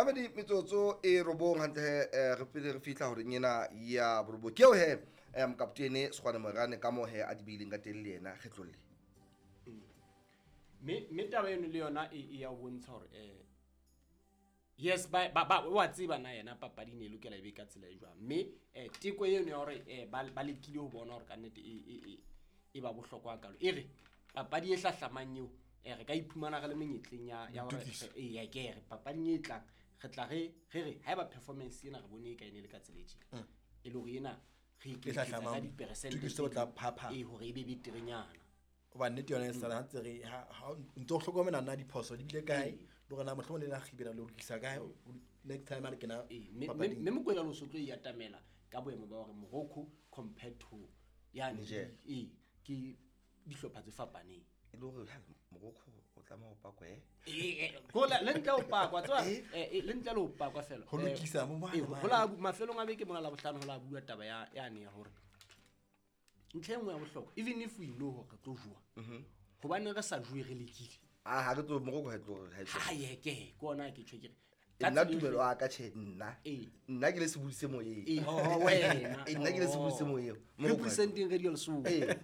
Babedi metsotso e robong hantle re pele re fihla hore nyena ya borobo ke o he mokaptene Sekgwane Moerane ka mo he a di bileng ka teng le yena kgetlolle me taba eno le yona e ya bontsha hore yes ba wa tseba na yena papadi ne lokela be ka tsela e jwang me teko eno ya hore ba lekile ho bona hore ka nnete e ba bohlokwa kalo e re papadi e hlahlamang eo re ka iphumana re le menyetleng ya hore ya ke re papadi e tlang re tla re ha ba performance ena re bone ka ene le ka tsela e tjena e le hore ena re iketsetsa ka di-percent hore e be beterenyana ba nnete yona e sala ntse re ha ntse o hlokomela nna diphoso di bile kae le rena mohlomong le na khibela le lokisa kae next time a kena me mokwela lo sotlo ya tamela ka boemo ba hore Morocco compared to yani ke dihlopha tse fapaneng e le hore Morocco o tlama ho pakwa go la ntla o pakwa tswa le ntla lo pakwa fela ho lokisa mo ho la mafelong a beke mona la bohlano ho la bua taba ya ne ya hore ntlhengwe ya bohloko even if we know hore tlo jua hobane re sa jue re lekile ha re tlo Morocco ha tlo ha ye ke kona ke tshwe ke nna tumelo a ka tjhe nna ke le se budise moyeng wena nna ke le se budise moyeng representing radio so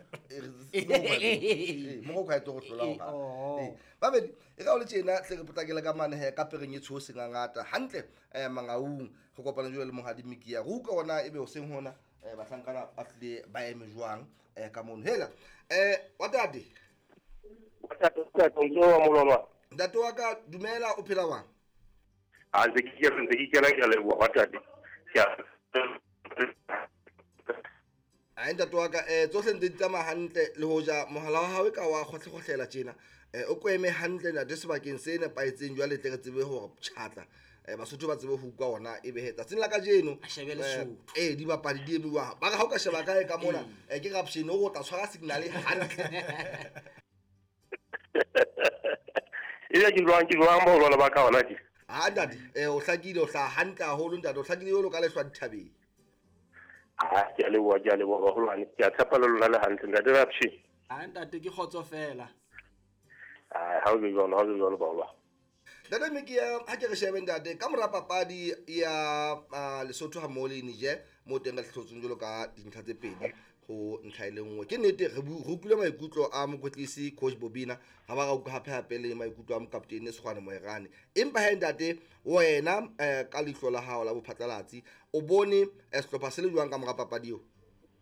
Morocco ha tlo go hlola babedi e ga o le tjena tle re potlakela ka mane he ka pereng e tsho se ngata hantle mangaung go kopana jole le mohadi mikia go uka ona ebe o seng hona bahlankana ba tle ba eme jwang ka mono hela watate ntate wa ka dumela o phela wang a ntse ke kena ke le watate a ntate wa ka tsohle ntse di tsamaya hantle le hoja mohala wa hao ka wa kgotlhela tjena o ko eme hantle na sebakeng se nepaetseng jwa letle re tsebe hore tjhatla Basotho ba tsebe ho utlwa ona e be hetsa tsela ka jeno di bapadi di ebuwa ba ga ha o ka sheba kae ka mona ke raption o go tla tshwara signal hantle ile ke lwang mo lona ba ka ona ke ntate o hlakile o hla hantle haholo ntate o hlakile yolo ka leswa dithabeng ke a le wa ho lwana ke a tshepa le lona le hantle ntate raption ntate ke khotso fela ha o le yona ba lwa Dada Mikia ha ke re shebe ntate ka mora papadi ya Lesotho ha mo le Niger mo teng ka tlhotsong jolo ka dintlha tse pedi go ntlha ile nngwe ke nnete re utlwile maikutlo a mokwetlisi coach Bobina ha ba ga utlwa hape le maikutlo a mokaptene Sekgwane Moerane empa he ntate wena ka lihlo la hao la bophatlalatsi o bone sehlopha se le jwang ka mora papadi eo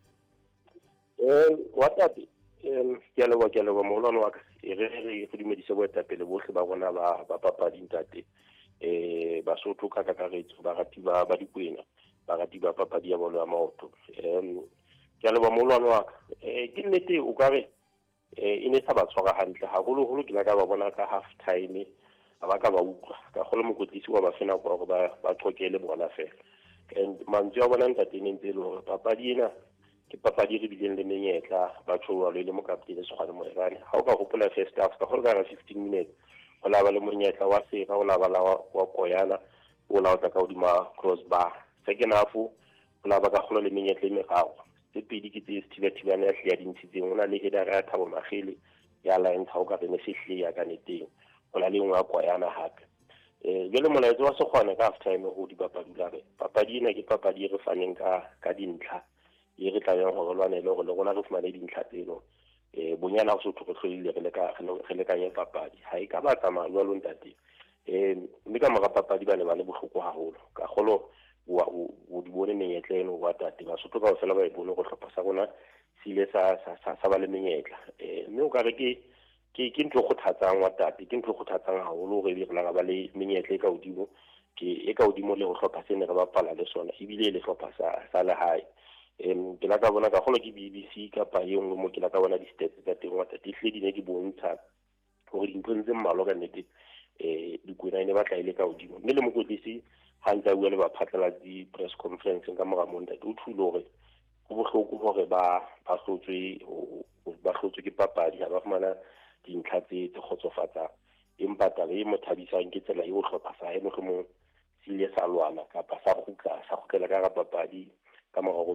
watate ke a leboha molwana wa ka re dumedise boetapele bohle ba bona ba papadi ntate Basotho ka kakaretso ba rati ba dikwena ba rati ba papadi ya bolo ya maoto ke a leboha molwana wa ka ke nnete o ka re e ne sa ba tshwara hantle haholo ke la ka ba bona ka half time ba ka ba utlwa ka kgolo mokotlisi wa ba fena go ba qokele bona fela and mantswe a bona ntate ne ntse le hore papadi ena ke papadi re bileng le menyetla ba tshwarwa le mokaptene Sekgwane Moerane ha o ka gopola first half ka go ka 15 minutes go la ba le monyetla wa sera o la ba la wa koyana o la ka hodima crossbar second half o la ba ka gola le menyetla e meraro tse pedi ke tse Steve ya hlia dintshitseng ona le header ya Thabo Magele ya line ha o ka rene se hlie ya ka neteng go la le ngwa koyana hape jole molaetso wa Sekgwane ka half time go di bapadula re papadi ena ke papadi e re faneng ka dintlha e re tla yang go lwana le go le gona re fumane dintlha tseno bonyana go sotho go tlhoile re le ka nya papadi ha e ka ba tsamaya jwa lontate mme ka mora papadi ba le bohloko haholo ka golo o di bone menyetla eno wa tate ba sotho ka fela ba e bone go hlopha sa rona sile sa ba le menyetla mme o ka re ke ntlo go thatsang wa tate ke ntlo go thatsang haholo re la ga ba le menyetla ka hodimo le go hlopha se ne re bapala le sona ebile le hlopha sa le hae ke la ka bona ka golo ke BBC ka pa ye nngwe mo ke la ka bona di-stats tsa teng wa tate hle di ne di bontsha gore dintho ntse mmalo ka nnete dikwena ne ba tla ile ka hodimo mme le mokotlisi ha ntse a bua le baphatlalatsi press conference ka mora montate o thule hore go bohloko hore ba hlotswe ke papadi ha ba fumana dintlha tse khotsofatsang empa taba e mo thabisang ke tsela e o hlopha sa eno go mo sile sa lwana kapa sa khutla ka ga papadi ka mora